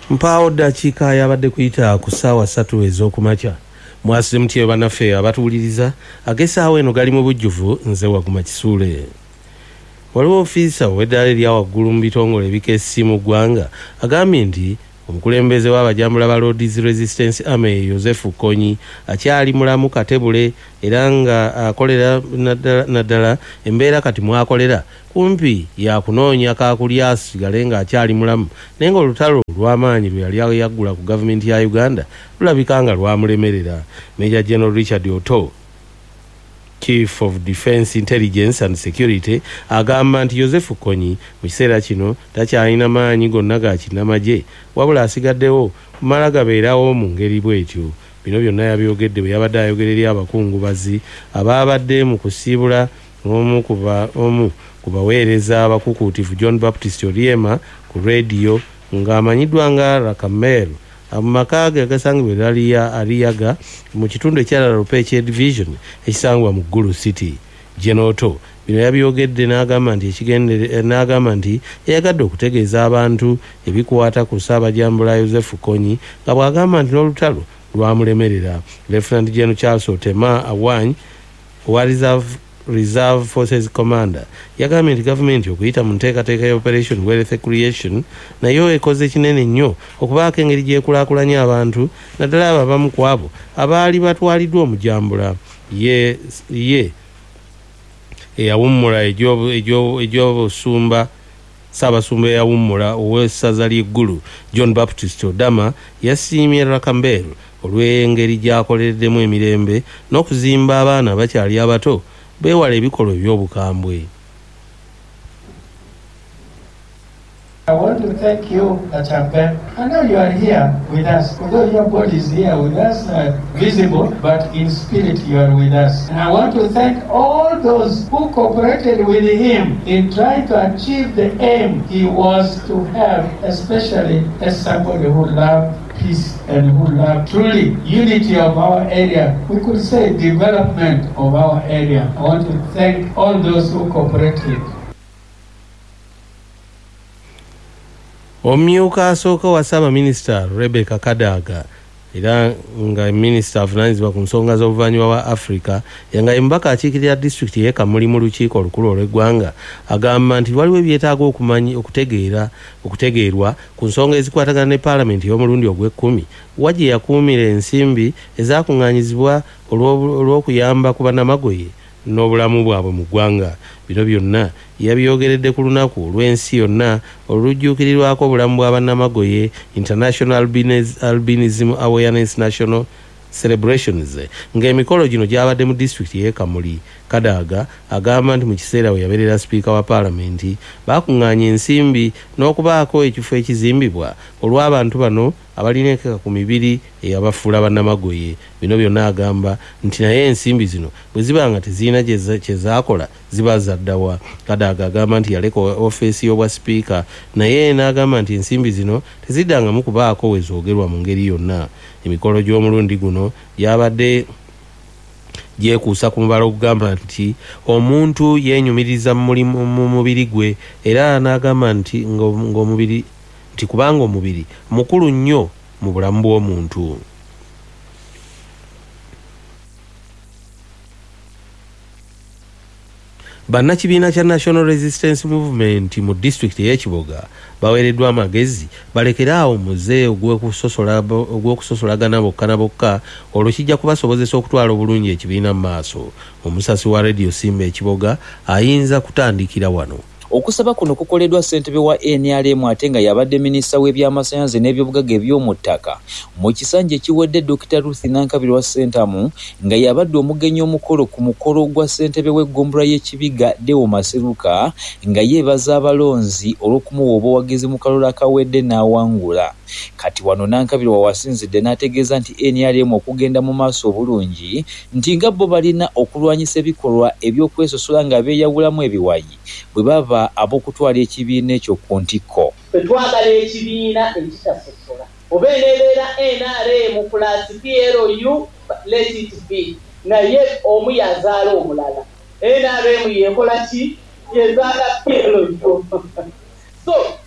Mpaawo ddakiika yabadde kuyita ku ssaawa 3 ez'okumakya. Mwasi mutye bannaffe abatuwuliriza ag'essaawa eno gali mu bujjuvu nze Waguma Kisuule. Waliwo ofiisa ow'eddaala erya waggulu mu bitongole ebikessi mu ggwanga agambye nti omukulembeze w'abajambula ba Lord's Resistance Army Joseph Kony akyali mulamu katebule era nga akolera naddala embeera kati mwakolera kumpi yakunoonya kakulya asigale nga akyali mulamu naye nga olutalo lw'amaanyi lwe yali yaggula ku gavumenti ya Uganda lulabika nga lwamulemerera. Major General Richard Otto, Chief of Defence Intelligence and Security, agamba nti Joseph Kony mu kiseera kino takyalina maanyi gonna ga kinnamagye wabula asigaddewo kumala gabeerawo mu ngeri bw'etyo. Bino byonna yabyogedde bwe yabadde ayogerera abakungubazi abaabadde mu kusiibula omu ku baweereza abakukuutivu John Baptist Oryema ku radio ng'amanyiddwa nga Rakamel amaka ge agasangibwa Ariyaga mu kitundu ekya Rupeche Division ekisangwa mu Gulu City. Genoto bino yabyogedde n'agamba nti yayagadde okutegeeza abantu ebikwata ku Ssaabajambula Joseph Kony nga bw'agamba nti n'olutalo lwamulemerera. Lieutenant General Charles Otema Awany wa Reserve Forces Commander yagambye nti gavumenti okuyita mu nteekateeka ya Operation Wealth Creation nayo ekoze kinene nnyo okubaako engeri gyekulaakulanya abantu naddala abo abamu ku abo abaali batwaliddwa omujambula ye eyawummula egy'obusumba Ssaabasumba eyawummula ow'essaza ly'eggulu John Baptist Odama yasiimye Rakambel olw'engeri gy'akolereddemu emirembe n'okuzimba abaana abakyali abato beewala ebikolwa eby'obukambwe. I want to thank you, Atambe. I know you are here with us. Although your body is here with us, visible, but in spirit you are with us. And I want to thank all those who cooperated with him in trying to achieve the aim he was to have, especially as somebody who loved peace and who love truly unity of our area. We could say development of our area. I want to thank all those who cooperated. Omumyuka asooka wa Ssaabaminisita Rebecca Kadaga era nga minisita avunaanyizibwa ku nsonga z'obuvanjuba bwa Africa nga mubaka akiikirira disitulikiti y'e Kamuli mu lukiiko olukulu olw'eggwanga agamba nti waliwo ebyetaaga okutegeerwa ku nsonga ezikwatagana ne paalamenti y'omulundi ogw'e10 wagye yakuumira ensimbi ezaakuŋŋaanyizibwa olw'okuyamba ku bannamagoye n'obulamu bwabwe mu ggwanga. Bino byonna yabyogeredde ku lunaku olw'ensi yonna olujjuukirirwako obulamu bwa bannamagoye International Albinism Awareness National Celebrations ng'emikolo gino gyabadde mu disitulikiti y'e Kamuli. Kadaga agamba nti mu kiseera we yabeerera sipiika wa paalamenti baakuŋŋaanya ensimbi n'okubaako ekifo ekizimbibwa olw'abantu bano abalina enkeka ku mibiri eyabafuula bannamagoye. Bino byonna agamba nti naye ensimbi zino bwe ziba nga tezirina kye zaakola ziba zaddawa. Kadaga agamba nti yaleka ofeesi y'obwa sipiika naye n'agamba nti ensimbi zino teziddangamu kubaako we zoogerwa mu ngeri yonna. Emikolo gy'omulundi guno gyabadde gyekuusa ku mubala okugamba nti omuntu yeenyumiriza mu mubiri gwe era n'agamba nti ng'omubiri nti kubanga omubiri mukulu nnyo mu bulamu bw'omuntu. Bannakibiina kya National Resistance Movement mu disitulikiti y'Ekiboga baweereddwa amagezi balekeraawo muze ogw'okusosolagana bokka na bokka olwo kijja kubasobozesa okutwala obulungi ekibiina mu maaso. Omusasi wa Radio Simba Ekiboga ayinza kutandikira wano. Okusaba kuno kukoleddwa ssentebe wa NRM ate nga yabadde minisita w'ebyamasannyalaze n'ebyobugaga eby'omu ttaka mu kisanja ekiwedde Dr. Ruth Nankabirwa wa Sentamu nga yabadde omugenyi omukolo ku mukolo gwa ssentebe w'eggombolola y'ekibiga Deo Maseruka nga yeebaza abalonzi olw'okumuwa obuwagizi mu kalulu akawedde n'awangula. Kati wano Nankabirwa wasinzidde n'ategeeza nti NRM okugenda mu maaso obulungi nti nga bo balina okulwanyisa ebikolwa eby'okwesosola nga beeyawulamu ebiwayi bwe bava ab'okutwala ekibiina ekyo ku ntikko. Twagala ekibiina ekitasosola oba eneebeera NRM plus PLU let it be naye omu yazaala omulala. NRM yekola ki? Yezaala PLU. So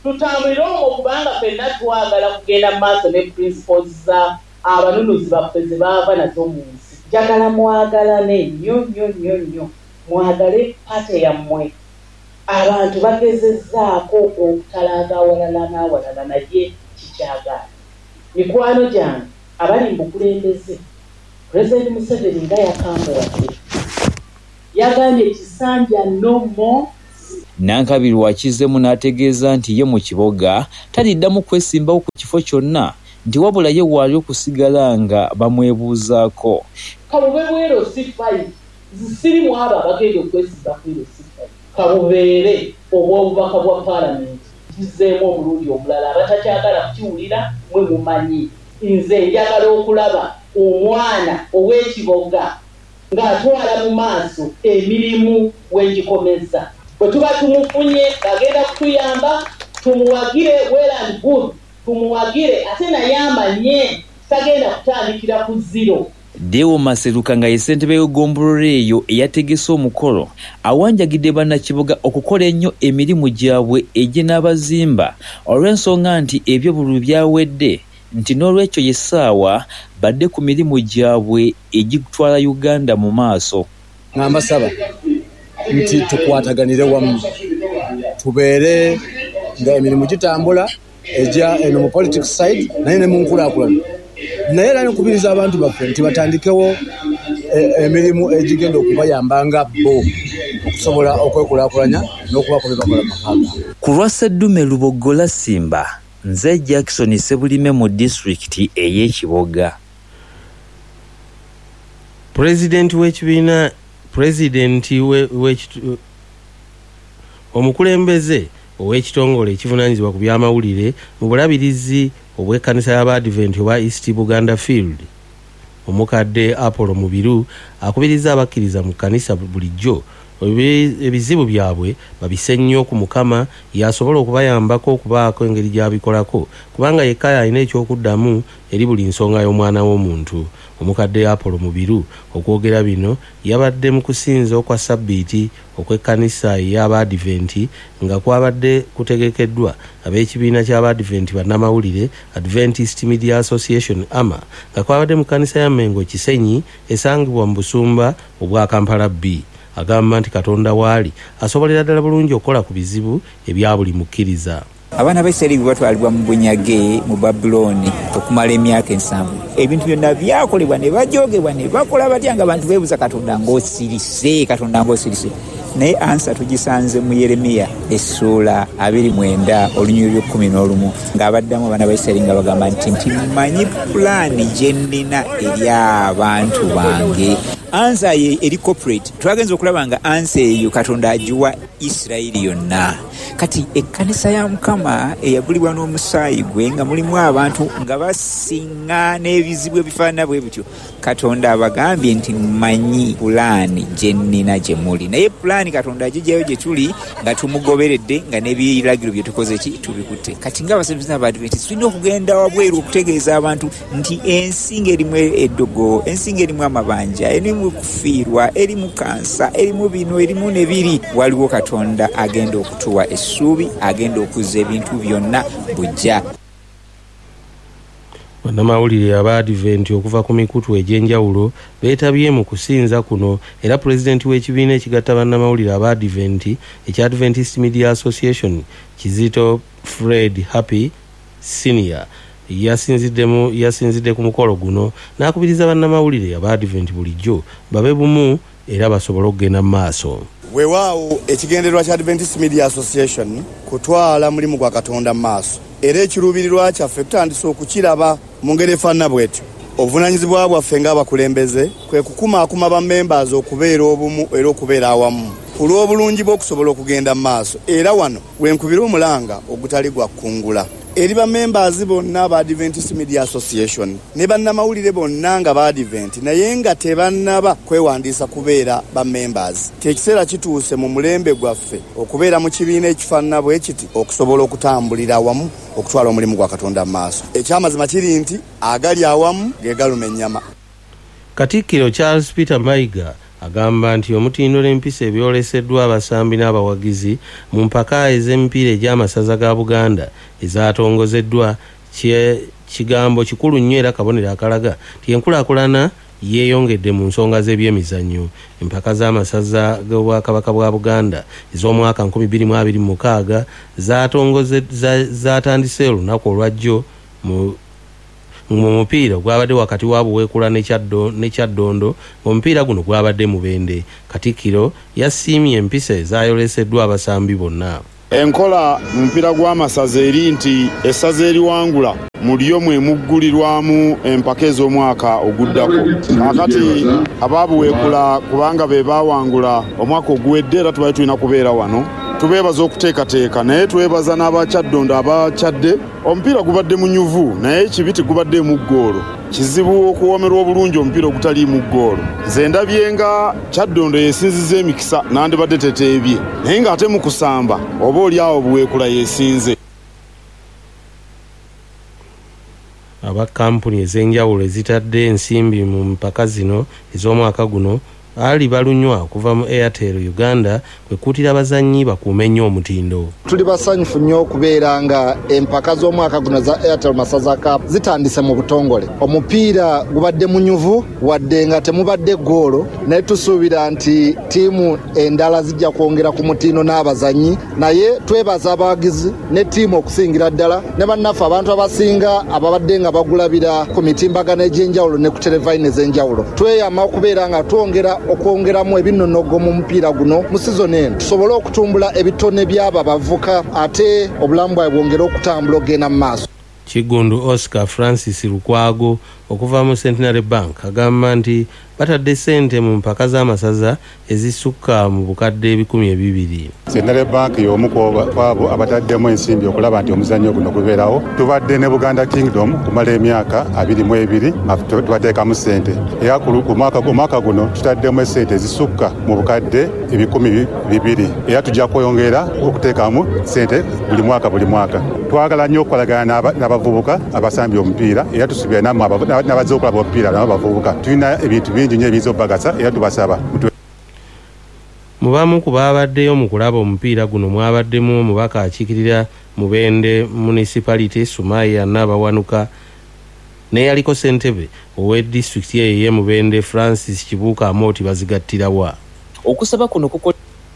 tutambulire omwo kubanga ffenna twagala kugenda mu maaso ne principles za abanunuzi baffe ze baava nazo mu nsi. Njagala mwagalane nnyo mwagale pate yammwe. Abantu bagezezzaako okutalaaga awalala n'awalala naye kikyagaana. Mikwano gyange abali mu bukulembeze, President Museveni nga yakambuwadde yagambye Kisanja no more. Nankabirwa wakizemu n'ategeeza nti ye mu kiboga taliddamu kwesimbawo ku kifo kyonna, nti wabula ye waali okusigala nga bamwebuuzaako. Kabube bwero C5 zisirimu abo abagenda okwesimba kwero C5 kabubeere obw'obubaka bwa Parliament kizeemu omulundi omulala abatakyagala kukiwulira mwe mumanyi. Nze njagala okulaba omwana ow'ekiboga ng'atwala mu maaso emirimu wengikomeza. Bwe tuba tumufunye agenda kutuyamba tumuwagire well and good, tumuwagire ate naye amanye tagenda kutandikira ku zero. Deo Maseruka nga ye ssentebe w'eggombolola eyo eyategese omukolo awanjagidde bannakiboga okukola ennyo emirimu gyabwe egy'enaabazimba olw'ensonga nti ebyo buli byawedde, nti n'olwekyo ye ssaawa badde ku mirimu gyabwe egitwala Uganda mu maaso. Ngamba saba nti tukwataganire wamu tubeere nga emirimu gitambula ejja eno mu politics side naye ne mu nkulaakulana, naye era nkubiriza abantu baffe nti batandikewo emirimu egigenda okubayambanga bo okusobola okwekulaakulanya n'okubakola bakola makaga. Ku lwa Sseddume Lubogola Simba, nze Jackson Sebulime mu disitulikiti ey'Ekiboga. Omukulembeze ow'ekitongole ekivunaanyizibwa ku by'amawulire mu bulabirizi obw'ekkanisa y'Abadvent oba East Buganda Field, omukadde Apollo Mubiru akubiriza abakkiriza mu kkanisa bulijjo ebizibu byabwe babise nnyo ku Mukama yasobola okubayambako okubaako engeri gy'abikolako kubanga yekka alina ekyokuddamu eri buli nsonga y'omwana w'omuntu. Omukadde Apollo Mubiru okwogera bino yabadde mu kusinza okwa Sabbiiti okw'ekkanisa ey'Abadvent nga kwabadde kutegekeddwa ab'ekibiina ky'Abadvent bannamawulire Adventist Media Association AMA nga kwabadde mu kkanisa ya Mengo Kisenyi esangibwa mu busumba obwa Kampala B. Agamba nti Katonda waali asobolera ddala bulungi okukola ku bizibu ebya buli mukkiriza. Abaana b'Isirayiri batwalibwa mu bunyage mu Babuloni okumala emyaka 7. Ebintu byonna byakolebwa ne bajogebwa ne bakola batya nga abantu beebuza Katonda ng'osirise. Naye ansa tugisanze mu Yeremiya essula 29 olunyiriri 11 ng'abaddamu abaana b'Isirayiri nga bagamba nti mmanyi pulaani gye nnina eri abantu bange. Ansa ye eri corporate twagenza okulaba nga ansa eyo Katonda agiwa Isirayiri yonna. Kati ekkanisa ya Mukama eyagulibwa n'omusaayi gwe nga mulimu abantu nga basinga n'ebizibu ebifaanana bwe bityo, Katonda abagambye nti mmanyi pulaani gye nnina gye muli. Naye pulaani Katonda agijjayo gye tuli nga tumugoberedde nga n'ebiragiro bye tukoze ki tubikutte. Kati ng'abasabiriza n'Abadventist tulina okugenda wabweru okutegeeza abantu nti ensi ng'erimu eddogo, ensi ng'erimu amabanja, erimu kufiirwa, erimu kansa, erimu bino, erimu ne biri. Waliwo Katonda agenda okutuwa essuubi, agenda okuzza ebintu byonna bujja. Bannamawulire Abadvent okuva ku mikutu egy'enjawulo beetabye mu kusinza kuno era pulezidenti w'ekibiina ekigatta bannamawulire Abadvent ekya Adventist Media Association Kizito Fred Happy Senior yasinzidde ku mukolo guno n'akubiriza bannamawulire Abadvent bulijjo babe bumu era basobole okugenda mu maaso. Weewaawo ekigendererwa kya Adventist Media Association kutwala mulimu gwa Katonda mu maaso era ekiruubirirwa kyaffe tutandise okukiraba mu ngeri efaanana bw'etyo. Obuvunaanyizibwa bwaffe ng'abakulembeze kwe kukumaakuma bammembers okubeera obumu era okubeera awamu ku lw'obulungi bw'okusobola okugenda mu maaso. Era wano wenkubira omulanga ogutali gwa kkungula eri bammembers bonna ba Adventist Media Association ne bannamawulire bonna nga ba Advent naye nga tebannaba kwewandiisa kubeera bammembers. Ekiseera kituuse mu mulembe gwaffe okubeera mu kibiina ekifaanana bwe kiti okusobola okutambulira awamu okutwala omulimu gwa Katonda mu maaso. Ekyamazima kiri nti agali awamu ge galuma ennyama. Katikkiro Charles Peter Mayiga agamba nti omutindo n'empisa ebyoleseddwa abasambi n'abawagizi mu mpaka ez'emipiira egy'amasaza ga Buganda ezatongozeddwa kigambo kikulu nnyo era kabonero akalaga nti enkulaakulana yeeyongedde mu nsonga z'ebyemizannyo. Empaka z'amasaza g'obwakabaka bwa Buganda ez'omwaka 2026 zatandise olunaku olwajjo mu mupiira gwabadde wakati wa Buweekula ne Kyaddondo. Omupiira guno gwabadde Mubende. Katikkiro yasiimye empisa ezayoleseddwa abasambi bonna. Enkola mu mupiira gw'amasaza eri nti essaza eriwangula mulyo mwe muggulirwamu empaka ez'omwaka oguddako. Kakati abaabuweekula kubanga be baawangula omwaka oguwedde era tubali tulina kubeera wano. Tubeebaza okuteekateeka naye twebaza n'abakyaddondo abakyadde. Omupiira gubadde munyuvu naye kibiti gubadde mu ggoolo. Kizibu okuwoomerwa obulungi omupiira ogutali mu ggoolo. Nze ndabye nga Kyaddondo yeesinziza emikisa nandibadde teteebye naye ng'ate mu kusamba oba oli awo Buweekula yeesinze. Aba kampuni ez'enjawulo ezitadde ensimbi mu mpaka zino ez'omwaka guno ali balunywa okuva mu Airtel Uganda kwekuutira abazannyi bakuume nnyo omutindo. Tuli basanyufu nnyo okubeera nga empaka z'omwaka guno za Airtel Masaza Cup zitandise mu butongole. Omupiira gubadde munyuvu wadde nga temubadde ggoolo naye tusuubira nti ttiimu endala zijja kwongera ku mutindo n'abazannyi naye twebaza abawagizi ne ttiimu okusingira ddala ne bannaffe abantu abasinga ababadde nga bagulabira ku mitimbagano egy'enjawulo ne ku televayini ez'enjawulo. Tweyama okubeera nga twongera okwongeramu ebinnonogo mu mupiira guno mu sizoni eno tusobole okutumbula ebitone by'abo abavuka ate obulamu bwabwe bwongere okutambula ogenda mu maaso. Kigundu Oscar Francis Lukwago okuva mu Centenary Bank agamba nti batadde ssente mu mpaka z'amasaza ezisukka mu bukadde 200,000. Centenary Bank y'omu kwabo abataddemu ensimbi okulaba nti omuzannyo guno gubeerawo. Tubadde ne Buganda Kingdom kumala emyaka 22 tubateekamu ssente era ku mwaka guno tutaddemu essente ezisukka mu bukadde 200,000 era tujja kweyongera okuteekamu ssente buli mwaka. Twagala nnyo okukolagana n'abavubuka abasambi omupiira era tusuubira n'abazze okulaba omupiira n'abavubuka. Tulina ebintu bingi nnyo ebiyinza okubagasa era tubasaba. Mu bamu ku baabaddeyo mu kulaba omupiira guno mwabaddemu omubaka akiikirira Mubende Municipality Sumaya Nabawanuka neyaliko ssentebe ow'edisitulikiti ye Mubende Francis Kibuuka Amooti bazigattirawa. Okusaba kuno kuko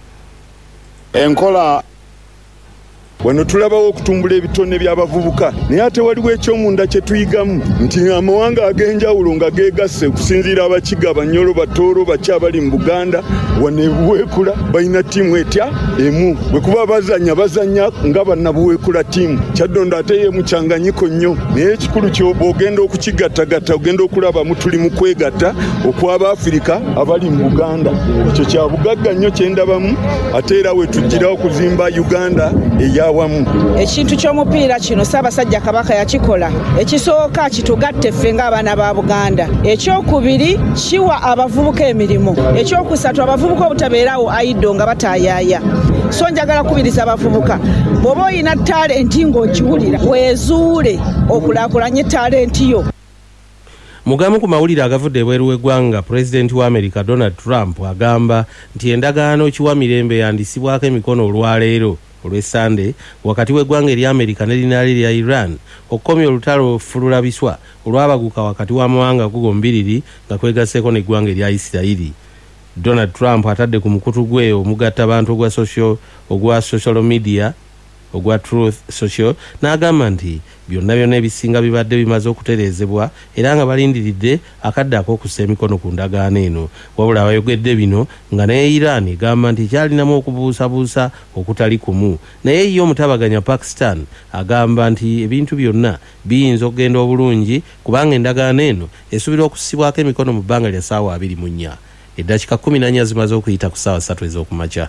enkola wano tulabawo okutumbula ebitone by'abavubuka naye ate waliwo ekyomunda kye tuyigamu nti amawanga ag'enjawulo nga geegasse okusinziira abakiga Abanyoro Batooro baki abali mu Buganda wane Buweekula balina ttiimu etya emu bwe kuba bazanya nga bannabuweekula ttiimu. Kyaddondo ate ye mukyanganyiko nnyo naye ekikulu ky'oba ogenda okukigattagatta ogenda okulabamu tuli mu kwegatta okw'Abafirika abali mu Buganda. Ekyo kya bugagga nnyo kyendabamu ate era we tujjira okuzimba Uganda eyawamu. Ekintu ky'omupiira kino Ssaabasajja Kabaka yakikola. Ekisooka kitugatte ffe ng'abaana ba Buganda. Ekyokubiri kiwa abavubuka emirimu. Ekyokusatu abavubuka obutabeerawo ayiddo nga bataayaaya. So njagala kubiriza abavubuka bw'oba olina talenti ng'ogiwulira weezuule okulaakulanya talenti yo. Mugamu ku mawulire agavudde ebweru w'eggwanga Pulezidenti wa America Donald Trump agamba nti endagaano kiwa mirembe yandisibwako emikono olwaleero olw'Essande wakati w'eggwanga erya America n'erinaali lya Iran okukomya olutalo fululabiswa olwabaguka wakati w'amawanga gombiriri nga kwegasseeko n'eggwanga erya Isirayiri. Donald Trump atadde ku mukutu gwe omugatta abantu ogwa social media ogwa Truth Social n'agamba nti byonna ebisinga bibadde bimaze okutereezebwa era nga balindiridde akadde ak'okussa emikono ku ndagaano eno. Wabula abayogedde bino nga naye Iran egamba nti kyalinamu okubuusabuusa okutali kumu. Naye ye omutabaganya Pakistan agamba nti ebintu byonna biyinza okugenda obulungi kubanga endagaano eno esuubirwa okussibwako emikono mu bbanga lya ssaawa 24. Eddakiika 14 zimaze okuyita ku ssaawa 3 ez'okumakya.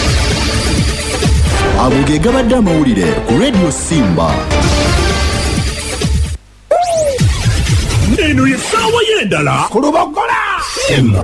Ago ge gabadde amawulire ku Radio Simba. Eno ye ssaawa y'endala ku Lubogola.